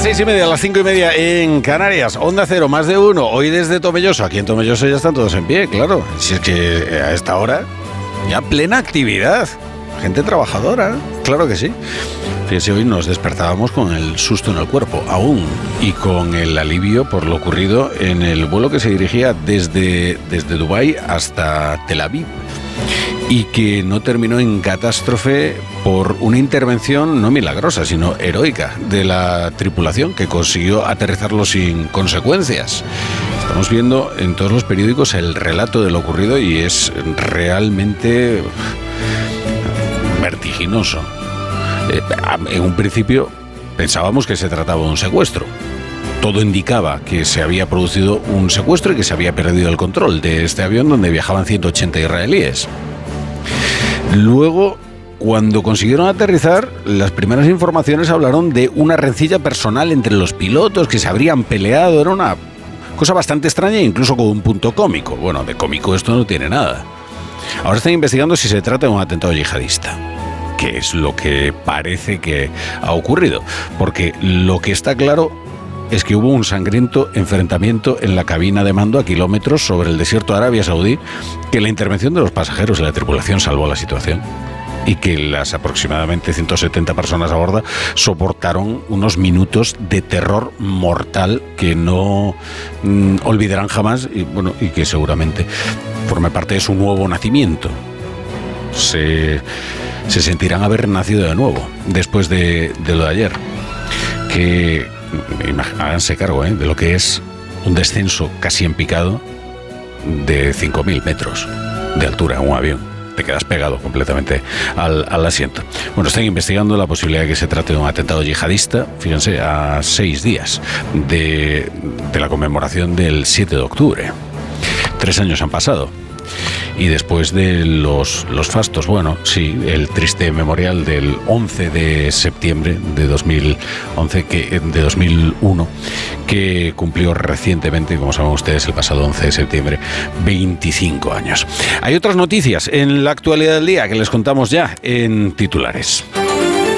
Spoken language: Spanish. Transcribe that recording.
6:30, a las 5:30 en Canarias. Onda Cero, más de uno. Hoy desde Tomelloso. Aquí en Tomelloso ya están todos en pie, claro. Si es que a esta hora ya plena actividad. Gente trabajadora, claro que sí. Fíjese, hoy nos despertábamos con el susto en el cuerpo, aún, y con el alivio por lo ocurrido en el vuelo que se dirigía desde Dubái hasta Tel Aviv, y que no terminó en catástrofe por una intervención no milagrosa, sino heroica de la tripulación, que consiguió aterrizarlo sin consecuencias. Estamos viendo en todos los periódicos el relato de lo ocurrido y es realmente vertiginoso. En un principio pensábamos que se trataba de un secuestro. Todo indicaba que se había producido un secuestro y que se había perdido el control de este avión donde viajaban 180 israelíes. Luego, cuando consiguieron aterrizar, las primeras informaciones hablaron de una rencilla personal entre los pilotos, que se habrían peleado. Era una cosa bastante extraña, incluso con un punto cómico. Bueno, de cómico esto no tiene nada. Ahora están investigando si se trata de un atentado yihadista, que es lo que parece que ha ocurrido, porque lo que está claro es que hubo un sangriento enfrentamiento en la cabina de mando a kilómetros sobre el desierto de Arabia Saudí, que la intervención de los pasajeros de la tripulación salvó la situación y que las aproximadamente 170 personas a bordo soportaron unos minutos de terror mortal que no olvidarán jamás y que seguramente forme parte de su nuevo nacimiento. Se sentirán haber nacido de nuevo después de lo de ayer, que háganse cargo de lo que es un descenso casi en picado de 5.000 metros de altura en un avión. Te quedas pegado completamente al asiento. Bueno, están investigando la posibilidad de que se trate de un atentado yihadista, fíjense, a 6 días de la conmemoración del 7 de octubre. 3 años han pasado. Y después de los fastos, bueno, sí, el triste memorial del 11 de septiembre de 2001, que cumplió recientemente, como saben ustedes, el pasado 11 de septiembre, 25 años. Hay otras noticias en la actualidad del día que les contamos ya en titulares.